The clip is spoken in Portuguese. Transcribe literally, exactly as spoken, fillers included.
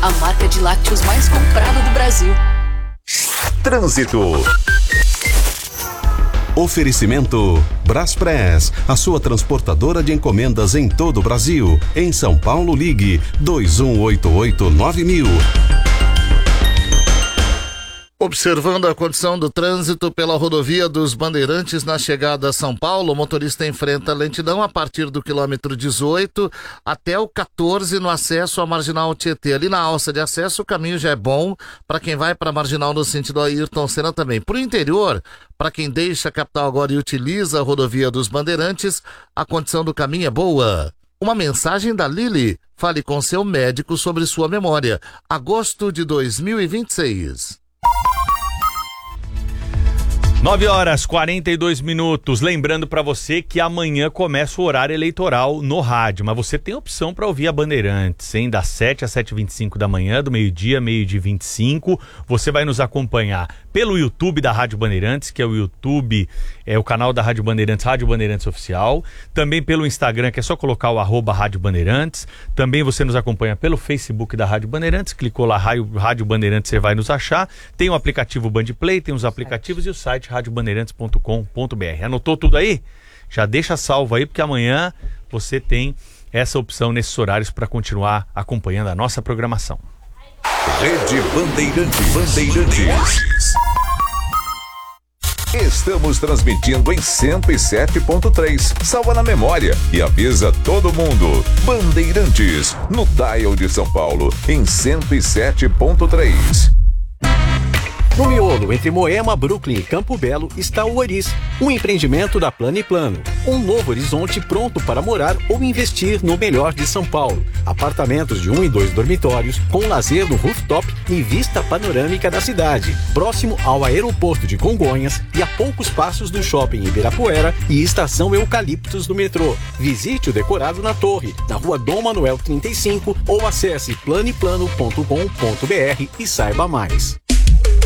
a marca de lácteos mais comprada do Brasil. Trânsito. Oferecimento Braspress, a sua transportadora de encomendas em todo o Brasil. Em São Paulo, ligue dois um oito oito nove mil. Observando a condição do trânsito pela rodovia dos Bandeirantes na chegada a São Paulo, o motorista enfrenta lentidão a partir do quilômetro dezoito até o quatorze no acesso à Marginal Tietê. Ali na alça de acesso o caminho já é bom para quem vai para a Marginal no sentido Ayrton Senna também. Para o interior, para quem deixa a capital agora e utiliza a rodovia dos Bandeirantes, a condição do caminho é boa. Uma mensagem da Lili. Fale com seu médico sobre sua memória. Agosto de dois mil e vinte e seis. nove horas e quarenta e dois minutos. Lembrando para você que amanhã começa o horário eleitoral no rádio, mas você tem opção para ouvir a Bandeirantes, hein? Das sete às sete e vinte e cinco da manhã, do meio-dia, meio-dia e vinte e cinco. Você vai nos acompanhar pelo YouTube da Rádio Bandeirantes, que é o YouTube, é o canal da Rádio Bandeirantes, Rádio Bandeirantes Oficial. Também pelo Instagram, que é só colocar o arroba Rádio Bandeirantes. Também você nos acompanha pelo Facebook da Rádio Bandeirantes. Clicou lá, Rádio Bandeirantes, você vai nos achar. Tem o aplicativo Bandplay, tem os aplicativos e o site rádio bandeirantes ponto com ponto b r. Anotou tudo aí? Já deixa salvo aí, porque amanhã você tem essa opção nesses horários para continuar acompanhando a nossa programação. Rede Bandeirantes. Bandeirantes. Estamos transmitindo em cento e sete ponto três. Salva na memória e avisa todo mundo. Bandeirantes, no dial de São Paulo, em cento e sete ponto três. No miolo, entre Moema, Brooklyn e Campo Belo, está o Oris, um empreendimento da Plano e Plano. Um novo horizonte pronto para morar ou investir no melhor de São Paulo. Apartamentos de um e dois dormitórios, com lazer no rooftop e vista panorâmica da cidade. Próximo ao aeroporto de Congonhas e a poucos passos do shopping Ibirapuera e estação Eucaliptos do metrô. Visite o decorado na torre, na rua Dom Manuel trinta e cinco ou acesse plano e plano ponto com ponto b r e saiba mais.